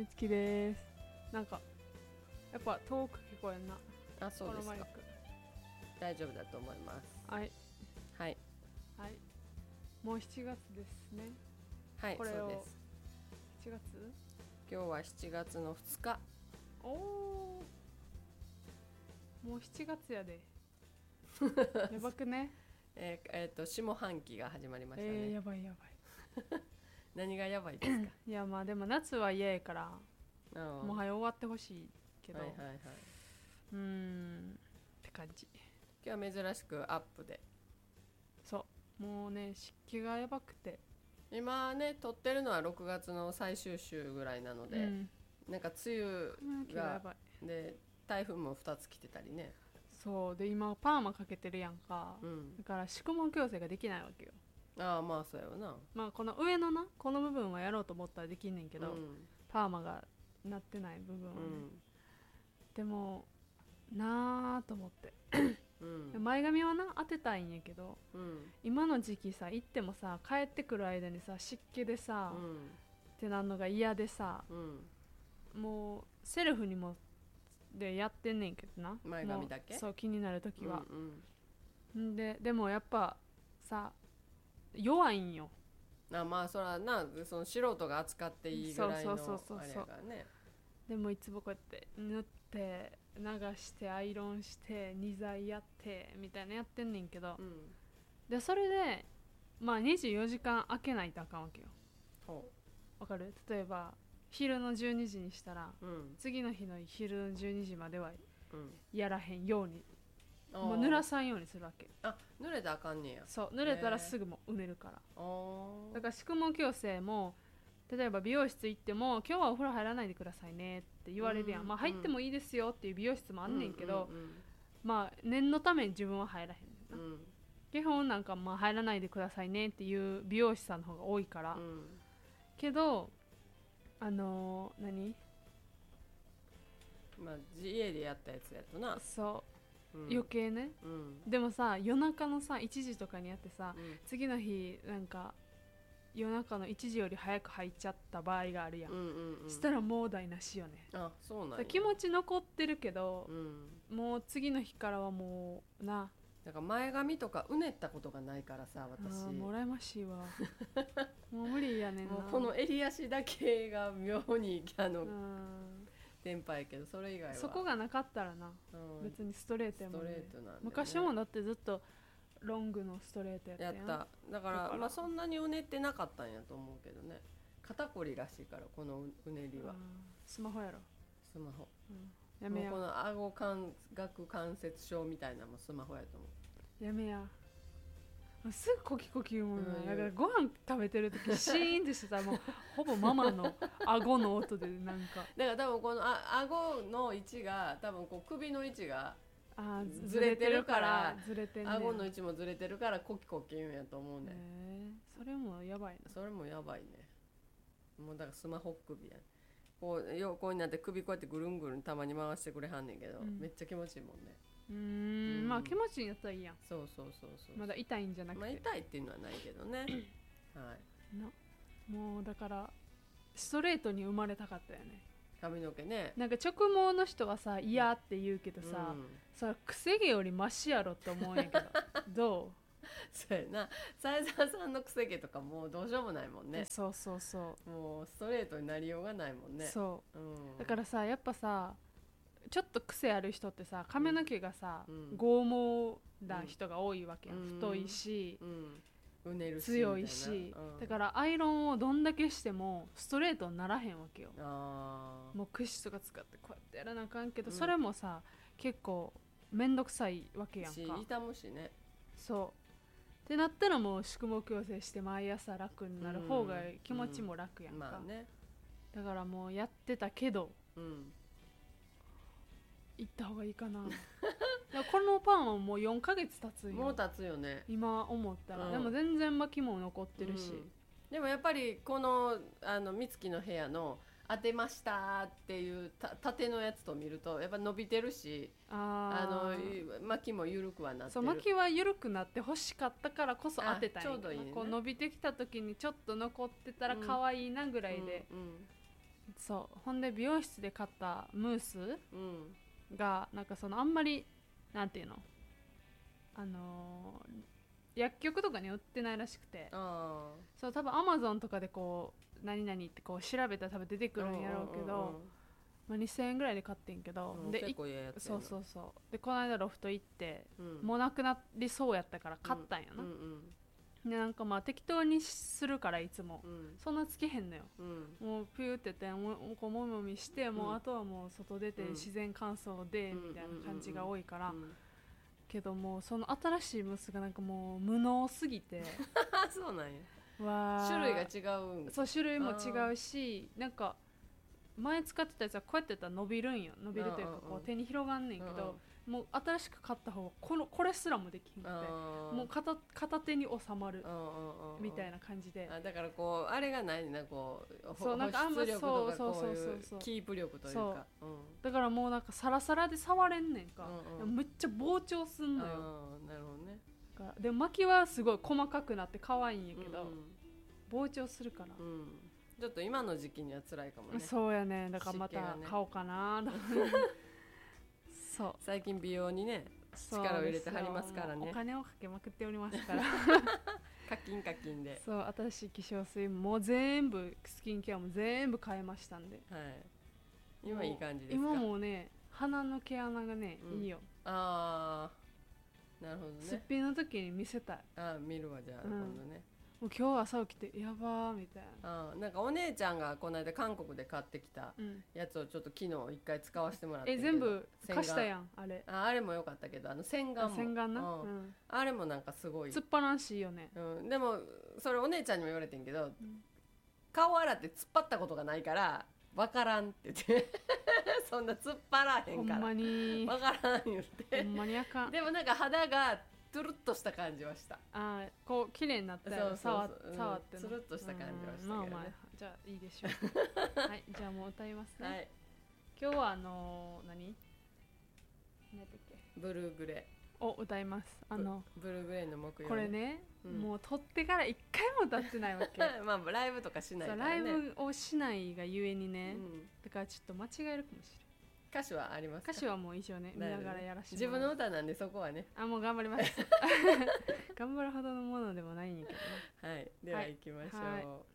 みつきです。なんかやっぱ遠く聞こえんな。 あ、そうですか。 このマイク。 大丈夫だと思います。 はいはいはい。もう7月ですね。 はい、 これをそうです。 7月？ 今日は7月の2日。 おお。もう7月やで。やばくね。 下半期が始まりましたね。 やばいやばい。 何がやばいですか？ いやまあでも夏は嫌やからもうは早終わってほしいけど、 はいはいはい。 って感じ。 今日は珍しくアップで。 そうもうね湿気がやばくて今ね撮ってるのは6月の最終週ぐらいなので、なんか梅雨がやばい。 で台風も2つ来てたりね。 そうで今パーマかけてるやんか、だから宿毛矯正ができないわけよ。 ああまあそうやわな。 まあこの上のなこの部分はやろうと思ったらできんねんけど、パーマがなってない部分はね、でもなあと思って、前髪はな当てたいんやけど、今の時期さ行ってもさ帰ってくる間にさ湿気でさ、ってなんのが嫌でさ、もうセルフにもでやってんねんけどな、 前髪だけそう気になる時は、でもやっぱさ弱いんよ。 あまあそらな、その素人が扱っていいぐらいのあれやからね。 でもいつもこうやって塗って流してアイロンして2剤やってみたいなやってんねんけど、でそれでまあ24時間空けないとあかんわけよ。わかる？例えば昼の12時にしたら、次の日の昼の12時まではやらへんように、もう濡らさんようにするわけ。 あ、濡れたらあかんねや。 そう濡れたらすぐもううねるから。だから宿毛矯正も例えば美容室行っても今日はお風呂入らないでくださいねって言われるやん、まあ入ってもいいですよっていう美容室もあんねんけど、まあ念のために自分は入らへんねんな、基本なんかまあ入らないでくださいねっていう美容師さんの方が多いから、けど何まあ家でやったやつやとな。 そう、余計ね、でもさ夜中のさ1時とかにやってさ、次の日なんか夜中の1時より早く入っちゃった場合があるやん、したらもう台無しよね。 あ、そうなんや。 気持ち残ってるけど、もう次の日からはもうな、 だから前髪とかうねったことがないからさ、私もう羨ましいわもう無理やねんな。 もうこの襟足だけが妙にテンパやけど、それ以外はそこがなかったらな、別にストレートやもんね。 ストレートなんでね。 昔もだってずっとロングのストレートやったやん。 やった。だからまあそんなにうねってなかったんやと思うけどね。肩こりらしいからこのうねりは。 スマホやろ。 スマホ。 やめや。 もうこの顎関節症みたいなのもスマホやと思う。 やめや。すぐコキコキ言うもんな。だからご飯食べてる時シーンってしてたらもうほぼママの顎の音でなんか。 だから多分この顎の位置が多分こう首の位置がずれれてるからずれてんねん。 顎の位置もずれてるからコキコキ言うんやと思うね。 それもやばいな。 それもやばいね。もうだからスマホ首やね。こう横になって首こうやってぐるんぐるんたまに回してくれはんねんけど、めっちゃ気持ちいいもんね。 まあ気持ちいいんやったらいいやん。 そうまだ痛いんじゃなくて、 まあ痛いっていうのはないけどねはい。 もうだからストレートに生まれたかったよね。 髪の毛ね。 なんか直毛の人はさ嫌って言うけどさ、それくせ毛よりマシやろって思うんやけどどう？ そうやな。斉沢さんのくせ毛とかもうどうしようもないもんね。 そうもうストレートになりようがないもんね。 そう、だからさやっぱさちょっと癖ある人ってさ髪の毛がさ、剛毛な人が多いわけやん、太いし、 うねるし強いし、だからアイロンをどんだけしてもストレートにならへんわけよ。もうクッシュとか使ってこうやってやらなあかんけど、それもさ結構めんどくさいわけやんか。 痛むしね。 そうってなったらもう宿毛矯正して毎朝楽になる方が気持ちも楽やんか、 まあね。 だからもうやってたけど、行った方がいいかなこのパンはもう4ヶ月経つよ。 もう経つよね今思ったら、でも全然巻きも残ってるし、 でもやっぱりこの美月の部屋の当てましたっていう縦のやつと見るとやっぱ伸びてるし、巻きも緩くはなってる。 そう巻きは緩くなって欲しかったからこそ当てたんやけど、 ちょうどいいね。 こう伸びてきた時にちょっと残ってたら可愛いなぐらいでそうほんで美容室で買ったムースがなんかそのあんまりなんていうの薬局とかに売ってないらしくて、そう多分アマゾンとかでこう何々ってこう調べたら多分出てくるんやろうけど、まあ、2000円ぐらいで買ってんけど、で結構いいやつやな。 そうでこの間ロフト行って、もうなくなりそうやったから買ったんやな、でなんかまあ適当にするからいつも、そんなつけへんのよ、もうピューってやってこうもみもみして、もうあとはもう外出て自然乾燥でみたいな感じが多いから、けどもうその新しいムースがなんかもう無能すぎてそうなんや。 わ種類が違うん。 そう種類も違うし、なんか前使ってたやつはこうやってやったら伸びるんよ、伸びるというかこう手に広がんねんけど、もう新しく買った方がこれすらもできんくて、もう片手に収まるみたいな感じで、 だからこうあれがないな、こうそうなんかあんま保湿力とかそうこういうキープ力というか、 だからもうなんかサラサラで触れんねんか、めっちゃ膨張すんのよ。 なるほどね。 でも巻きはすごい細かくなって可愛いんやけど、膨張するから、 ちょっと今の時期には辛いかもね。 そうやね、だからまた買おうかな、そう最近美容にね力を入れてはりますからね。 お金をかけまくっておりますから課金で、 そう新しい化粧水も全部スキンケアも全部変えましたんで、 はい、今いい感じですか？ 今もうね鼻の毛穴がね、いいよ。 ああなるほどね。 すっぴんの時に見せたい。 見るわじゃあ、今度ね。 もう今日朝起きてやばーみたいな。なんかお姉ちゃんがこの間韓国で買ってきたやつをちょっと昨日一回使わせてもらって、 全部貸したやんあれ。 あれも良かったけど、洗顔な、 あれもなんかすごい突っ張らんしいよね。 でもそれお姉ちゃんにも言われてんけど、顔洗って突っ張ったことがないから分からんって言ってそんな突っ張らへんからほんまに分からん言ってほんまにあかん。 でもなんか肌がトゥルッとした感じはした。 こう綺麗になったよ。触ってトゥルッとした感じはしたけどね。 じゃあいいでしょうはいじゃあもう歌いますね、はい、今日は何だっけ、 ブルーグレーを歌います。 ブルーグレーの木曜、 これね、もう撮ってから一回も歌ってないわけまあライブとかしないからね。 ライブをしないがゆえにね、だからちょっと間違えるかもしれない。 歌詞はありますか？ 歌詞はもう一応ね見ながらやらせて自分の歌なんでそこはねもう頑張ります頑張るほどのものでもないんやけどね。 はい、では行きましょう。